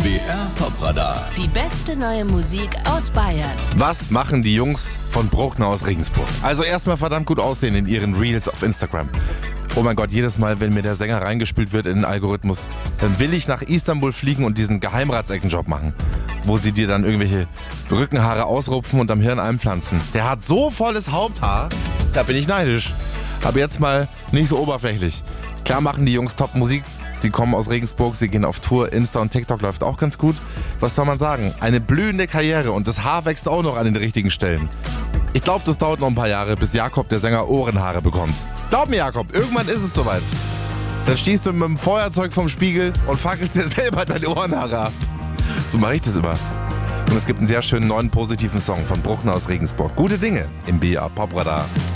BR Popradar. Die beste neue Musik aus Bayern. Was machen die Jungs von Bruckner aus Regensburg? Also erstmal verdammt gut aussehen in ihren Reels auf Instagram. Oh mein Gott, jedes Mal, wenn mir der Sänger reingespült wird in den Algorithmus, dann will ich nach Istanbul fliegen und diesen Geheimratseckenjob machen, wo sie dir dann irgendwelche Rückenhaare ausrupfen und am Hirn einpflanzen. Der hat so volles Haupthaar, da bin ich neidisch. Aber jetzt mal nicht so oberflächlich. Klar machen die Jungs Top-Musik. Sie kommen aus Regensburg, sie gehen auf Tour, Insta und TikTok läuft auch ganz gut. Was soll man sagen? Eine blühende Karriere und das Haar wächst auch noch an den richtigen Stellen. Ich glaube, das dauert noch ein paar Jahre, bis Jakob, der Sänger, Ohrenhaare bekommt. Glaub mir, Jakob, irgendwann ist es soweit. Dann stehst du mit dem Feuerzeug vom Spiegel und fackelst dir selber deine Ohrenhaare ab. So mache ich das immer. Und es gibt einen sehr schönen neuen positiven Song von Bruckner aus Regensburg. Gute Dinge im BR Popradar.